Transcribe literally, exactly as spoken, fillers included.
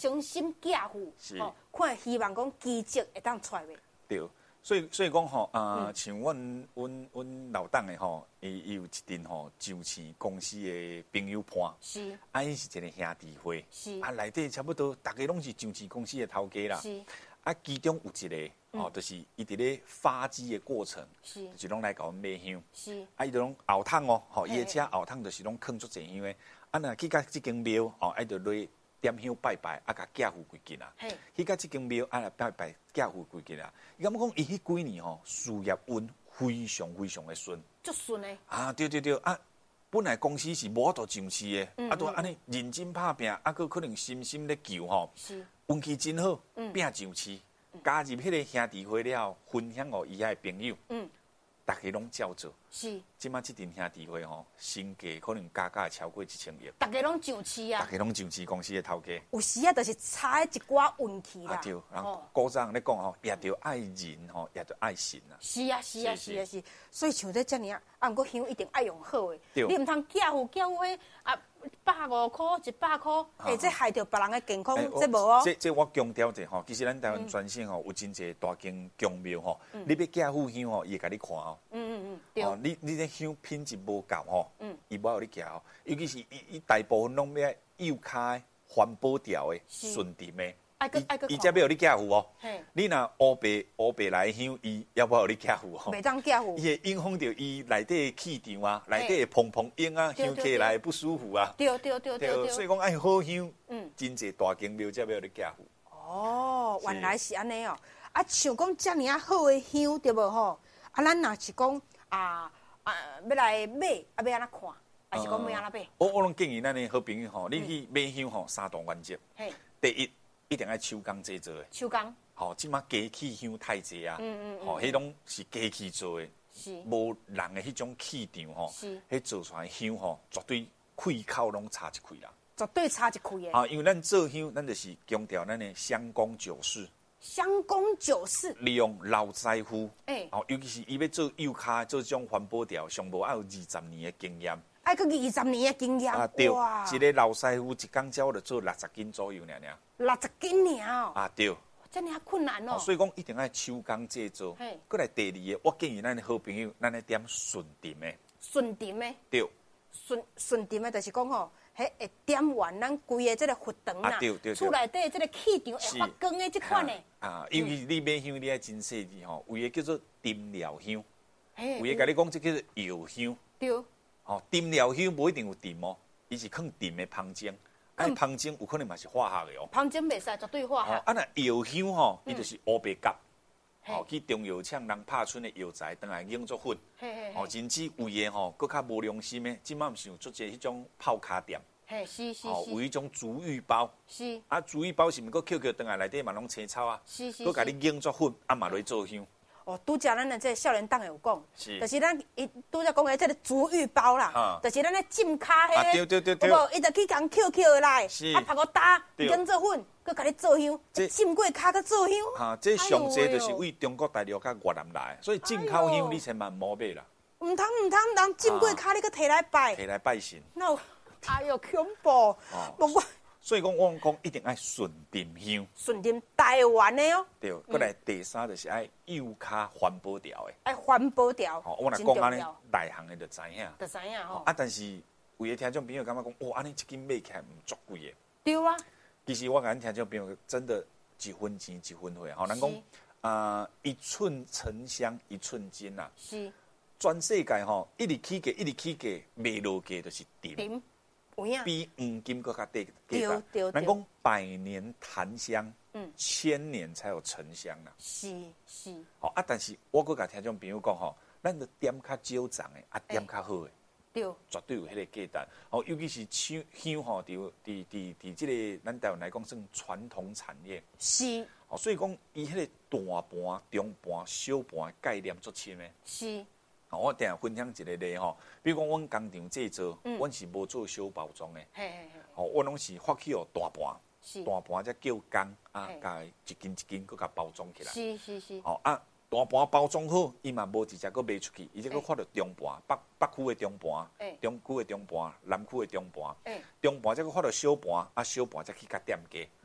伤心寄付， 哦， 看希望讲基绩会当出来。 对，所以所以讲吼，啊、呃，像阮阮阮老党的吼，伊伊有一阵吼上市公司的朋友盘， 是， 啊，伊是一个兄弟会， 是， 啊，内底差不多大家拢是上市公司的头家啦， 是， 啊，其中有一个。哦，就是伊伫咧发机的过程， 是， 就是拢来甲阮买香， 是， 啊，伊就拢后趟哦，吼，伊的车后趟就是拢囥足侪香的，啊，若去到即间庙，哦，啊，就来点香拜拜，啊，甲寄付归去啦。去到即间庙，啊，来拜拜寄付归去啦。伊感觉讲伊迄几年吼，事业运非常非常的顺， 足顺的。啊， 对对对，啊，本来公司是无法度上市的，嗯、啊，都安尼认真拍拼，啊，佮可能心心咧求吼， 是， 运气真好，拼上市。加入迄个兄弟会了，分享互伊遐的朋友，嗯，大家拢照做。 是， 即马即阵兄弟会吼，身价可能加价超过一千亿。 大家拢上市啊！ 大家拢上市公司的头家。 有时啊，就是差一寡运气啦。 啊对，然后古早人咧讲吼，也着爱人吼，也着爱神啊。 是啊，是啊，是啊，是。所以像这遮尔啊，啊，毋过香一定爱用好的。 对。 你毋通寄付寄付迄啊。百五块、一百块，哎，这害着别人的健康，这无哦。 这这我强调者吼，其实咱台湾全省吼有真侪大间宫庙吼，你要寄付香吼，伊会甲你看哦。嗯嗯嗯，对。哦，你你这香品质无够吼，嗯，伊无互你寄哦。尤其是伊伊大部分拢要幼卡环保条的、纯甜的。伊伊才要互你寄付哦。你若乌白乌白来香，伊要无互你寄付哦。 袂当寄付。 伊会影响到伊内底的气场啊，内底的蓬蓬音啊，香起来不舒服啊。 对对对对对。 所以讲爱好香，嗯，真侪大间庙才要互你寄付。 哦，原来是安尼哦。啊，像讲遮尔啊好的香对无吼？啊，咱若是讲啊啊要来买，啊要安怎看？还是讲要安怎买？ 我我拢建议咱的好朋友吼，你去买香吼，三大原则。第一。一定要手工制作的， 手工， 吼，即马机器香太济啊，嗯嗯吼，迄拢是机器做的，是无人的迄种气场吼，是，迄做出来香吼，绝对开口拢差一开啦， 绝对差一开的。 啊，因为咱做香，咱就是强调咱的香工九式， 香工九式， 利用老师傅，哎，哦，尤其是伊要做幼卡做这种环保条，上无要有二十年的经验。 爱个二十年的经验啊，对，一个老师傅一工才我就做六十斤左右尔尔。 六十斤尔哦。 啊，对。 这尔困难哦。 所以讲一定要手工制作。嘿。过来第二个，我建议咱的好朋友，咱来点纯甜的。 纯甜的。 对。 纯纯甜的，就是讲吼，迄会点完咱规个这个佛堂啦，厝内底这个气场会发光的这款的。 啊，尤其是你买香，你爱真细致吼，有个叫做dim疗香，有个甲你讲这叫做药香。 对。 哦，dim疗香无一定有dim哦，伊是放dim的芳精，啊，芳精有可能嘛是化学的哦。 芳精袂使，绝对化学。 啊，那药香吼，伊就是乌白甲，哦，去中药厂人拍出的药材，当来用作粉。哦，甚至有的吼，搁较无良心的，即马毋是有做者迄种泡卡店。 嘿，是是是。 哦，有一种竹玉包。是。啊，竹玉包是毋过 Q Q 当来内底嘛拢青草啊。是是。搁甲你用作粉，啊嘛来做香。 哦，拄则咱的这少年党有讲，是，就是咱伊拄则讲的这个竹玉包啦，啊、就是咱咧浸卡迄个， 对对对对， 无，伊就去共 Q Q 来， 是， 啊，拍个打，用做粉，佮甲你做香，浸过卡佮做香。 哈，这上济就是为中国大陆甲越南来，所以进口香你千万莫买啦。 唔通唔通，人浸过卡你佮摕来拜， 摕来拜神。 那，哎呦恐怖，不过。 所以讲，我讲一定爱纯甜香， 纯甜台湾的哦。 对，过来第三就是爱幼卡环保条的， 爱环保条。 哦，我若讲安尼，内行的就知影。 就知影吼。 啊，但是有的听众朋友感觉讲，哇，安尼一斤买起来唔足贵的。 对啊。 其实我甲咱听众朋友真的一分钱一分货，吼，咱讲啊，一寸沉香一寸金呐。是。全世界吼，一直起价，一直起价，卖落价就是甜。比黄金更加低价，人讲百年檀香，嗯，千年才有沉香啦。是是。好啊，但是我搁甲听众朋友讲吼，咱着点较少层的，啊点较好的，对，绝对有迄个价值。哦，尤其是香香吼，伫伫伫伫即个咱台湾来讲算传统产业。是。哦，所以讲伊迄个大盘、中盘、小盘概念足深的。是。我定下分享一个例吼，比如讲，阮工厂制作，阮是无做小包装的，吼，我拢是发起哦大盘，大盘才叫工啊，甲一斤一斤搁甲包装起来，是是是，吼啊，大盘包装好，伊嘛无直接搁卖出去，伊则搁发到中盘，北北区的中盘，中区的中盘，南区的中盘，中盘则搁发到小盘，啊小盘则去甲店家，